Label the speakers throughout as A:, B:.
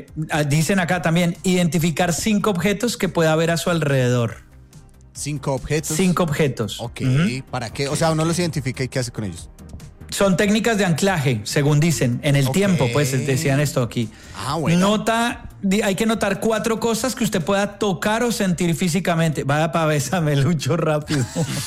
A: Dicen acá también, identificar 5 objetos que pueda haber a su alrededor.
B: 5 objetos.
A: 5 objetos.
B: Ok, ¿para qué? O sea, uno los identifica y ¿qué hace con ellos?
A: Son técnicas de anclaje, según dicen, en el tiempo, pues decían esto aquí.
B: Bueno.
A: Hay que notar 4 cosas que usted pueda tocar o sentir físicamente. Vaya pa' bésame, Lucho, rápido.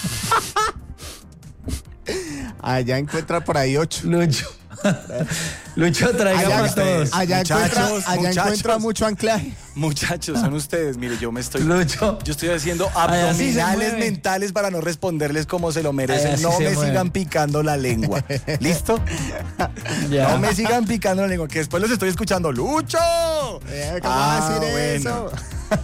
B: Allá encuentra por ahí 8.
A: Lucho, traiga para todos.
B: Allá encuentra mucho anclaje.
C: Muchachos, son ustedes. Mire, yo
A: Lucho.
C: Yo estoy haciendo abdominales mentales para no responderles como se lo merecen. No me sigan picando la lengua. ¿Listo?
A: Ya.
C: No me sigan picando la lengua, que después los estoy escuchando. ¡Lucho!
B: ¿Cómo va a decir eso?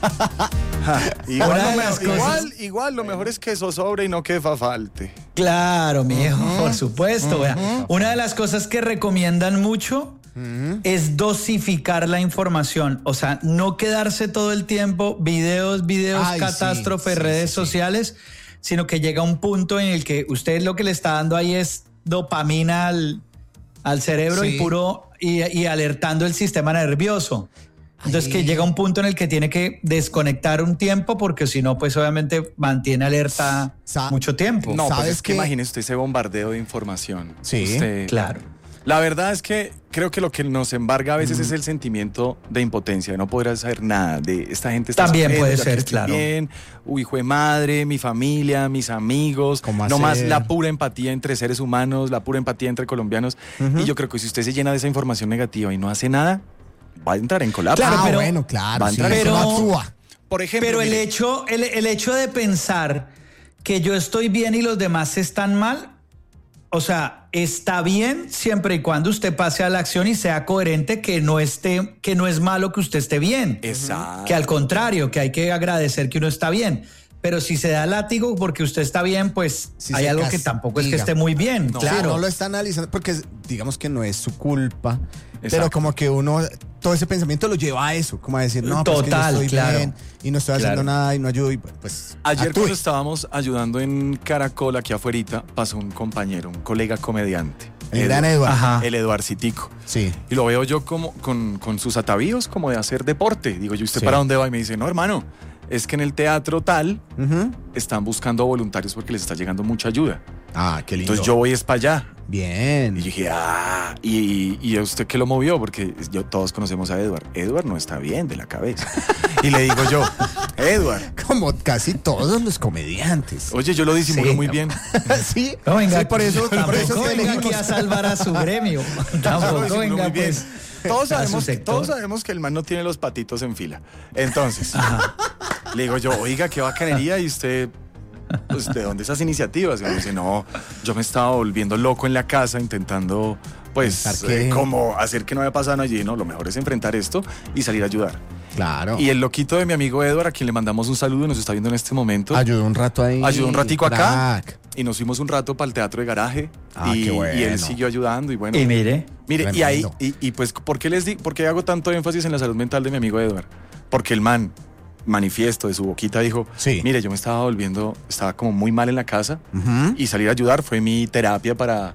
C: Igual lo mejor es que eso sobre y no que falte.
A: Claro, mijo, por supuesto. Una de las cosas que recomiendan mucho es dosificar la información. O sea, no quedarse todo el tiempo videos, catástrofes, redes sociales, sino que llega un punto en el que usted lo que le está dando ahí es dopamina al cerebro y alertando el sistema nervioso. Entonces que llega un punto en el que tiene que desconectar un tiempo porque si no, pues obviamente mantiene alerta mucho tiempo.
C: No, pues es que imagínese usted ese bombardeo de información.
B: Sí,
A: claro.
C: La verdad es que creo que lo que nos embarga a veces es el sentimiento de impotencia, de no poder hacer nada, de esta gente está
A: también puede ser, claro.
C: Bien, hijo de madre, mi familia, mis amigos, nomás la pura empatía entre seres humanos, la pura empatía entre colombianos. Y yo creo que si usted se llena de esa información negativa y no hace nada, va a entrar en colapso.
B: Claro, claro.
C: Va a entrar en colapso. Por ejemplo,
A: pero el hecho de pensar que yo estoy bien y los demás están mal, o sea, está bien siempre y cuando usted pase a la acción y sea coherente, que no es malo que usted esté bien.
C: Exacto.
A: Que al contrario, que hay que agradecer que uno está bien. Pero si se da látigo porque usted está bien, pues hay algo que tampoco es que esté muy bien.
B: No,
A: claro.
B: Sí, no lo está analizando porque digamos que no es su culpa.
C: Exacto.
B: Pero como que uno, todo ese pensamiento lo lleva a eso, como a decir, no, pues que yo estoy bien y no estoy haciendo nada y no ayudo y pues
C: ayer cuando estábamos ayudando en Caracol, aquí afuera, pasó un compañero, un colega comediante.
B: El gran Eduard.
C: El Eduarcitico.
B: Sí.
C: Y lo veo yo como con sus atavíos como de hacer deporte. Digo, ¿y usted para dónde va? Y me dice, no, hermano, es que en el teatro tal están buscando voluntarios porque les está llegando mucha ayuda.
B: Ah, qué lindo.
C: Entonces yo voy es para allá.
B: Bien.
C: Y dije, ¿y a usted qué lo movió? Porque todos conocemos a Eduard. Eduard no está bien de la cabeza. Y le digo yo, Eduard.
B: Como casi todos los comediantes.
C: Oye, yo lo disimulo muy bien.
B: Sí.
A: No, venga,
B: sí, por eso
A: venga aquí a salvar a su gremio. Tampoco venga, pues.
C: Todos sabemos que el man no tiene los patitos en fila. Entonces, le digo yo, oiga, qué bacanería, y usted, pues, ¿de dónde esas iniciativas? Y me dice, no, yo me estaba volviendo loco en la casa intentando, pues, como hacer que no haya pasado allí. No, lo mejor es enfrentar esto y salir a ayudar.
B: Claro.
C: Y el loquito de mi amigo Eduard, a quien le mandamos un saludo y nos está viendo en este momento.
B: Ayudó un rato ahí.
C: Ayudó un ratico acá. Y nos fuimos un rato para el teatro de garaje.
B: Qué bueno.
C: Y él siguió ayudando y bueno.
A: Y mire,
C: y ahí, y pues, ¿por qué hago tanto énfasis en la salud mental de mi amigo Eduard? Porque el man, manifiesto de su boquita, dijo, mire, yo me estaba como muy mal en la casa y salir a ayudar fue mi terapia para,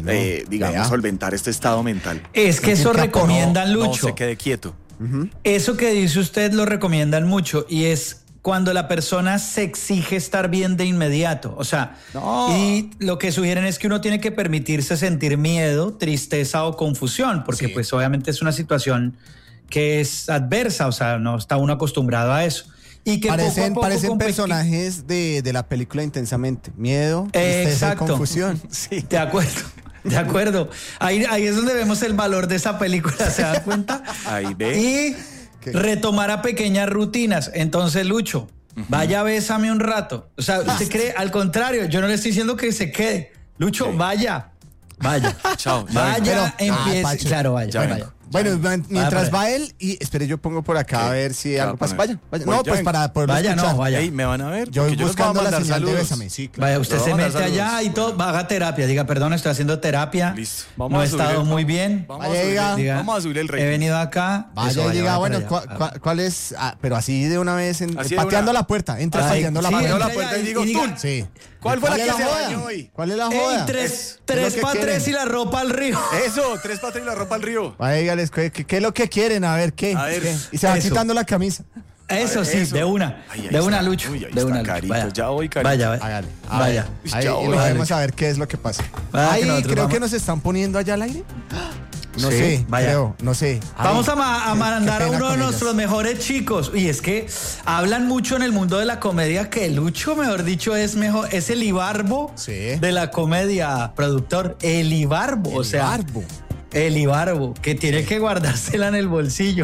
C: solventar este estado mental.
A: Es que eso recomiendan, Lucho.
C: No se quede quieto.
A: Eso que dice usted lo recomiendan mucho y es cuando la persona se exige estar bien de inmediato. O sea, y lo que sugieren es que uno tiene que permitirse sentir miedo, tristeza o confusión, porque pues obviamente es una situación que es adversa, o sea, no está uno acostumbrado a eso. Y que
B: parecen personajes de la película Intensamente. Miedo, tristeza y confusión.
A: Sí. De acuerdo. Ahí es donde vemos el valor de esa película, ¿se da cuenta?
C: Ahí ve.
A: Y retomar a pequeñas rutinas. Entonces, Lucho, vaya, bésame un rato. O sea, usted cree, al contrario, yo no le estoy diciendo que se quede. Lucho, vaya.
C: Chao.
A: Vaya, empiece. Claro, vaya.
B: Bueno, mientras va él, y espere, yo pongo por acá a ver si algo pasa. Vaya. No, pues para poderlo escuchar.
A: Vaya.
C: Ey, ¿me van a ver?
B: Yo buscando la señal
C: saludos.
B: de Bésame. Sí, claro.
A: Vaya, usted se mete allá y todo, haga terapia. Diga, perdón, estoy haciendo terapia.
C: Listo.
A: No he estado muy bien.
C: Vamos a subir el rey.
A: He venido acá.
B: Vaya, diga, bueno, ¿cuál es? Pero así de una vez, pateando la puerta. Entra pateando la puerta
C: y digo, ¡tú!
B: Sí.
C: ¿Cuál fue la que se bañó hoy?
B: ¿Cuál es la joda?
A: 3 para 3 y la ropa al río.
C: Eso, 3 para 3 y la ropa al río.
B: Vaya, Morales, ¿qué es lo que quieren? A ver, ¿qué?
C: A ver,
B: ¿qué? Y se va quitando la camisa.
A: Eso sí,
C: eso.
A: de una.
C: Ay,
A: De una,
C: está.
A: Lucho.
C: Uy, ahí
A: de
C: está,
A: una,
C: Carito.
A: Vaya.
C: Ya voy, Carito.
A: Vaya,
B: Hágale.
A: Vaya.
B: Ahí
C: Ya
B: y
C: voy.
B: vamos a ver qué es lo que pasa.
A: Vaya, que
B: Ay,
A: nosotros
B: creo
A: vamos.
B: que nos están poniendo allá al aire. No
A: Sí,
B: sé,
A: vaya.
B: creo, no sé. Ay,
A: Vamos a mandar a
B: pena
A: uno de
B: con
A: nuestros
B: ellas.
A: mejores chicos. Y es que hablan mucho en el mundo de la comedia que Lucho, mejor dicho, es el Ibarbo
B: Sí.
A: de la comedia, productor. El Ibarbo, o sea.
B: Barbo.
A: El Ibarbo, que tiene que guardársela en el bolsillo.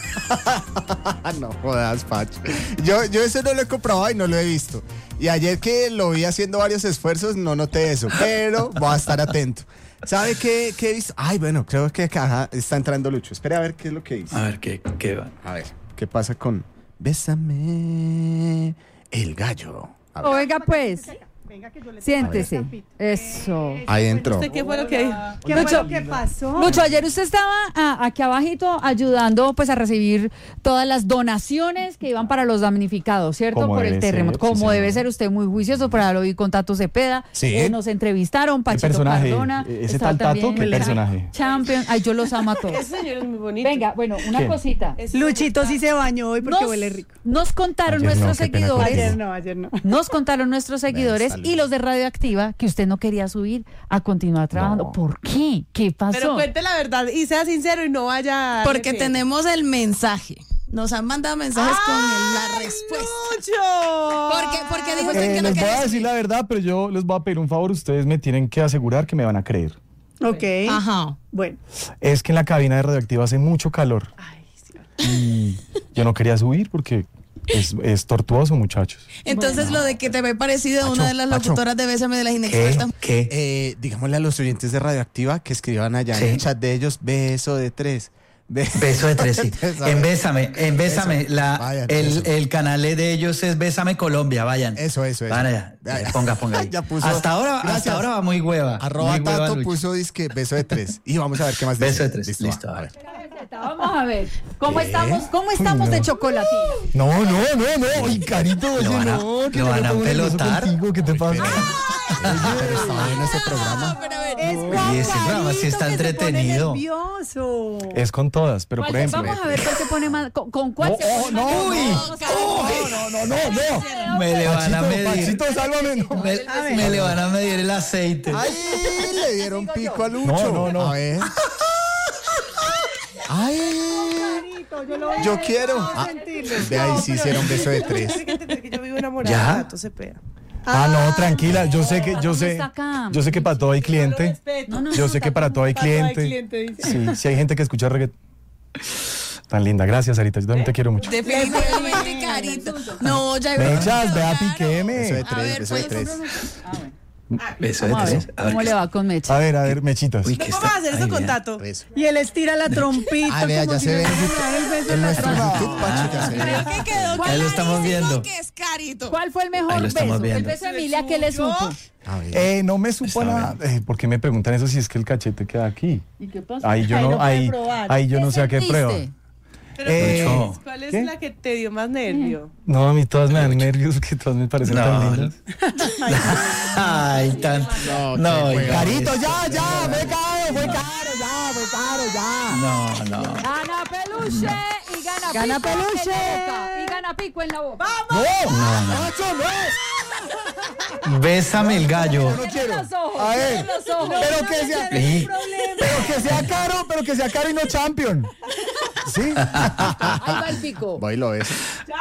B: No jodas, Pacho. Yo ese no lo he comprobado y no lo he visto. Y ayer que lo vi haciendo varios esfuerzos, no noté eso. Pero voy a estar atento. ¿Sabe qué he visto? Ay, bueno, creo que acá está entrando Lucho. Espera a ver qué es lo que dice.
A: A ver, ¿qué va?
B: A ver, ¿qué pasa con Bésame el gallo? A ver.
D: Oiga, pues, siéntese. Eso.
B: Ahí entró.
E: ¿Qué fue lo que dijo?
D: ¿Qué fue lo
E: que pasó?
D: Lucho, ayer usted estaba aquí abajito ayudando pues a recibir todas las donaciones que iban para los damnificados, ¿cierto?
F: Como
D: Por el
F: debe
D: terremoto.
F: ser, sí,
D: Como debe
F: señora.
D: ser usted muy juicioso, por ahí lo vi con Tato Cepeda.
B: Sí.
D: Nos entrevistaron,
F: ¿Qué
D: Pachito
F: personaje?
D: Cardona.
F: ¿Ese
D: estaba
F: tal Tato?
D: también
F: ¿Qué personaje?
D: Champion. Ay, yo los amo a todos.
E: Ese señor es muy bonito.
D: Venga, bueno, una
F: ¿Quién?
D: cosita.
G: Luchito sí se bañó hoy porque huele rico.
D: Nos contaron
F: Ayer no,
D: nuestros
F: qué pena contigo.
D: seguidores.
G: Ayer no.
D: Nos contaron nuestros seguidores
B: está
D: y
B: bien.
D: los de Radioactiva que usted no quería subir a continuar trabajando.
F: No.
D: ¿Por qué? ¿Qué pasó?
E: Pero cuente la verdad y sea sincero y no vaya a darle
H: Porque
E: pie.
H: tenemos el mensaje. Nos han mandado mensajes con la respuesta.
E: ¡Mucho!
H: Porque dijo usted que no
F: Les voy
H: quería
F: a decir
H: subir.
F: la verdad, pero yo les voy a pedir un favor. Ustedes me tienen que asegurar que me van a creer.
G: Ok.
H: Ajá.
G: Bueno.
F: Es que en la cabina de Radioactiva hace mucho calor. Y yo no quería subir porque es tortuoso, muchachos.
H: Entonces lo de que te ve parecido a una
B: Pacho,
H: de las
B: Pacho.
H: locutoras de Bésame de las
A: ¿Qué?
H: Inexpertas.
A: ¿Qué?
B: Digámosle a los oyentes de Radioactiva que escriban allá
A: Sí.
B: en el chat de ellos, beso de 3.
A: Beso de 3, sí. En Bésame,
B: Eso. Vayan, eso.
A: el canal de ellos es Bésame Colombia, vayan.
B: Eso.
A: Van allá.
B: Ya.
A: Ponga ahí.
B: Ya puso.
A: Hasta
B: Gracias.
A: ahora va muy hueva.
B: Arroba
A: muy hueva,
B: Tato
A: Lucho.
B: puso disque beso de 3. Y vamos a ver qué más dice.
A: Beso de 3. Listo,
B: va.
A: a ver.
D: Vamos a ver. ¿Cómo estamos de chocolatina?
F: No. Ay, Carito, oye,
A: Lo van a-
F: no. Que
A: lo
F: yo
A: van
F: me
A: a
F: pongo nervioso
A: pelotar.
F: contigo, ¿qué te pasa?
B: Pero está bien ese programa.
H: Pero a ver,
A: Oye, ese programa sí está entretenido.
G: nervioso.
F: Es con todas, pero por ejemplo.
D: Vamos a ver cuál se pone más. ¿Con cuál se pone más?
F: No.
A: Me le van a medir.
F: Pachito, sálvame. No.
A: Me le van a medir el aceite.
B: Ay, le dieron pico a Lucho.
F: No.
B: A ver. Ay, yo quiero. Ve ahí, sí hicieron beso de 3.
E: Tiene que entender que yo vivo enamorada
A: ¿Ya?
E: de Tato Cepeda.
F: No, tranquila. Yo sé
D: está acá.
F: que para todo hay cliente. Yo sé que para todo hay cliente. Sí, si hay gente que escucha reggaetón. Tan linda, gracias, Sarita. Yo también te quiero mucho.
H: definitivamente, Carito. No, ya
F: Mechas, ve a
B: Beso de
F: piqueme.
B: 3, beso de 3.
A: Beso de
D: Vamos a
A: 3.
D: ver cómo le va con Mecha.
F: A ver, Mechitas.
A: Uy, ¿qué
E: ¿Cómo
A: está?
E: vas a hacer eso
A: Ay,
E: con
A: vea.
E: Tato?
B: Eso.
G: Y él estira la trompita.
B: Ah, vea,
G: como
B: ya
G: si
B: se
G: le
B: ve
G: fuera a dar el beso
B: en nuestro
G: atrás.
B: YouTube, Pacho, ya se ve.
H: Creo que quedó
A: Ahí lo estamos viendo.
H: que es Carito.
D: ¿Cuál fue el
A: Ahí
D: mejor
A: lo estamos
D: beso? El
A: viendo.
D: beso de Emilia, ¿qué le supo?
B: A ver.
F: No me supo
A: Está
F: nada. ¿Por qué me preguntan eso si es que el cachete queda aquí?
D: ¿Y qué pasó?
F: Ahí yo
G: Ahí
F: no,
G: lo puede
F: ahí,
G: probar.
F: ahí yo no sé a qué
D: sentiste?
F: prueba.
E: Pero,
A: Lucho.
E: ¿cuál es
F: ¿Qué?
E: la que te dio más nervio?
F: No, a mí todas me dan nervios, que todas me parecen tan
A: No.
F: lindas.
A: Ay, tan. No,
B: qué
A: oiga,
B: Carito,
A: esto-
B: ya, fue caro, ya.
A: No.
D: Gana peluche y gana pico
G: peluche.
D: en la boca. Y gana pico en la boca.
B: Pacho, no.
A: Bésame el gallo.
D: Cierra los ojos.
B: A ver,
D: cierra los ojos.
F: Pero que sea caro y no champion. ¿Sí?
D: Ahí va el pico.
B: Voy y lo ves.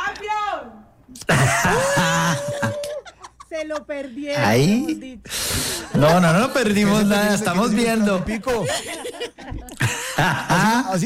G: Se lo perdieron.
A: Ahí.
G: hemos dicho.
A: No perdimos nada, estamos viendo.
B: Pico.
F: ¿Así?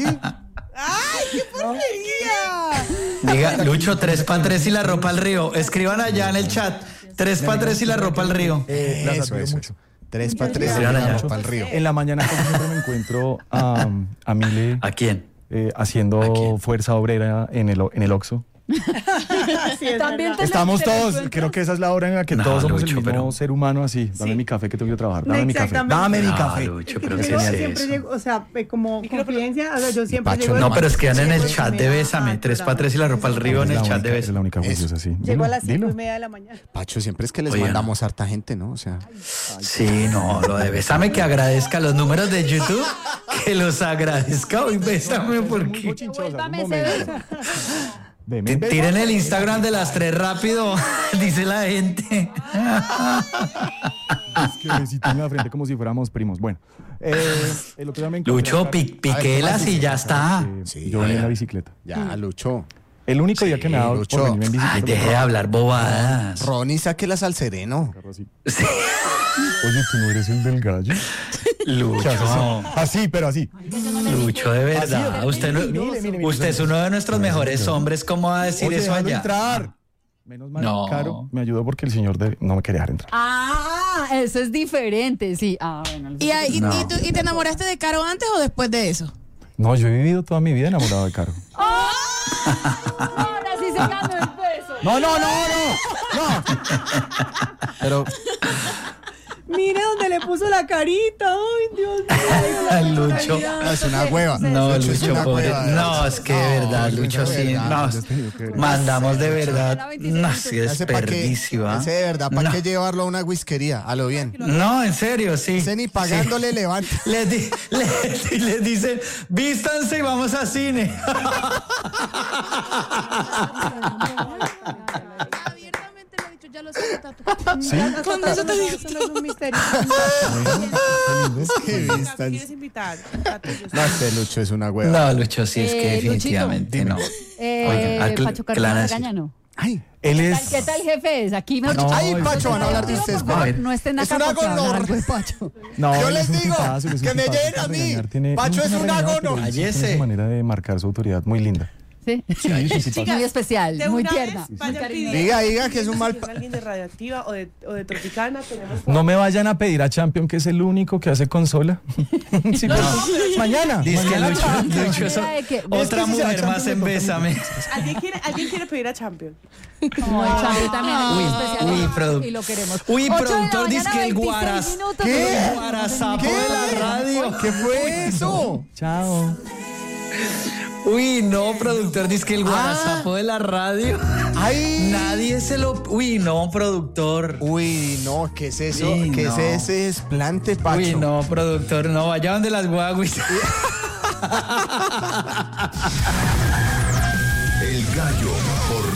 A: Diga, Lucho, 3 para 3 y la ropa al río. Escriban allá en el chat. 3 para 3 y la ropa al río.
F: Las
B: Eso,
F: admiro
B: eso.
F: mucho.
B: 3 para 3
A: Escriban allá.
B: para el río.
F: En la mañana casi siempre me encuentro a Mile
A: ¿A quién?
F: haciendo
A: ¿A quién?
F: fuerza obrera en el Oxxo.
G: Sí, es
D: También
G: verdad.
F: Estamos
D: te lo
F: todos,
D: encuentras.
F: creo que esa es la hora en la que
A: No,
F: todos somos
A: Lucho,
F: el mismo
A: pero-
F: ser humano así. Dame
E: Sí.
F: mi café que tengo que trabajar. Dame mi café.
G: Exactamente.
F: Dame mi
A: No,
F: café.
A: Lucho, pero
G: Yo
A: ¿qué es
G: siempre
A: eso?
G: llego, o sea, como confidencia, o sea, yo siempre
B: Pacho,
G: llego.
A: No, pero escriban en el
G: siempre
A: chat
G: me
A: de
G: da
A: Bésame. 3 para 3 y la ropa al río en el chat de
F: Es la
A: Bésame.
F: única juiciosa, sí.
G: Llego a las
F: Dilo.
G: 5:30 de la mañana.
B: Pacho, siempre es que les
A: Oiga.
B: mandamos harta gente, ¿no? O sea,
A: Sí, no, lo de Bésame que agradezca los números de YouTube Se los agradezca. Uy, bésame porque...
D: Devuélvame ese beso.
A: Tiren el Instagram de las 3 rápido, dice la gente.
F: Es que besito en la frente como si fuéramos primos. Bueno, el otro día me encontré
A: Lucho,
F: acá-
A: piquelas y ya está.
B: Sí,
F: Yo venía en la bicicleta.
B: Ya, Lucho.
F: El único día que me ha dado
B: Lucho.
F: por venirme en bicicleta.
A: Ay, deje de hablar bobadas.
B: Ronnie, sáquelas al sereno.
F: Así. Oye, ¿tú no eres el del gallo?
A: Lucho,
F: Así, pero así.
A: Lucho, de verdad. Usted,
F: Mire.
A: usted es uno de nuestros mejores hombres. ¿Cómo va a decir
F: Oye,
A: eso
F: déjalo
A: allá?
F: entrar. Menos mal,
A: No.
F: Caro me ayudó porque el señor no me quería dejar entrar.
D: Eso es diferente, sí. Bueno.
H: ¿Y te enamoraste de Caro antes o después de eso?
F: No, yo he vivido toda mi vida enamorado de Caro.
D: Ahora sí se ganó el beso.
F: No. Pero
G: Mire donde le puso la carita. Ay, Dios mío.
A: Lucho.
B: No, es una hueva.
A: No,
B: Lucho, es
A: Lucho,
B: una
A: pobre.
B: hueva.
A: No, es que de verdad,
B: Lucho,
A: Lucho,
B: de
A: sí.
B: verdad.
A: No, mandamos de verdad. No, sí,
B: Ese pa' qué-
A: desperdicio. ¿Ah?
B: Ese de verdad, ¿para
A: No.
B: qué llevarlo a una whiskería? A lo bien.
A: No, en serio, sí.
B: Ese ni pagándole
A: Sí.
B: levanta.
A: Les dicen, vístanse y vamos a cine.
H: Abiertamente lo he dicho, ya lo sé, Tato.
F: sí.
H: Con eso te digo.
G: Eso no es un misterio.
B: Qué
E: ¿Qué
B: vistas.
E: quieres invitar? Tato, yo
B: No, este Lucho es una hueva.
A: No, Lucho, sí, es que
D: Luchito,
A: definitivamente no. Oigan,
D: Pacho
A: ¿qué le van a
D: Carmona
A: decir?
D: Regaña, ¿no?
B: Ay,
F: Él
D: ¿Qué
F: es.
D: tal jefe es? Aquí me
F: No,
B: ay,
F: es
B: Pacho, van a hablar de
D: Por
B: ustedes.
D: favor,
A: A ver.
D: no estén
B: Es
D: acá
B: una
D: porque van a hablar
B: golorra.
D: de Pacho.
F: No,
B: Yo
F: él
B: les
F: es un
B: digo
F: tipazo, él es un
B: que me
F: tipazo,
B: lleguen a mí.
F: regañar tiene-
B: Pacho es
F: no
B: un
F: regañado,
B: ágono.
F: pero él tiene
A: Cállese.
F: su manera de marcar su autoridad muy linda.
D: Sí.
F: Sí, es un tipazo.
D: Muy especial,
E: de
D: muy
E: una
D: tierna.
E: vez
D: muy
E: vayan
D: cariñosa.
E: pidiendo.
B: Diga que es un mal.
E: Si alguien de Radioactiva o de Tropicana, tenemos.
F: No me vayan a pedir a Champion, que es el único que hace consola. Sí, pero mañana.
A: Dice que
F: mañana
A: Lucho,
F: Champion.
A: Lucho es
D: Mira de que-
A: otra
F: Es que si se da
A: mujer más
F: Champion,
A: en
F: me toca
A: Bésame.
E: ¿Alguien quiere pedir a Champion?
D: No, el Champion también es muy especial
A: uy,
D: y lo queremos.
A: Uy,
D: 8 de la
A: productor, dice
D: mañana,
A: que el
D: 26
A: guaras.
D: minutos.
B: ¿Qué?
A: El guarazapo de la radio.
B: ¿Qué fue eso?
F: Chao.
A: Uy, no, productor, dice que el guarazapo de la radio.
B: Ay.
A: Nadie se lo. Uy, no, productor.
B: Uy, no, ¿qué es eso?
A: Uy,
B: ¿Qué
A: no.
B: es ese desplante, Pacho?
A: Uy, no, productor, no, vaya donde las guaguis.
I: El Gallo por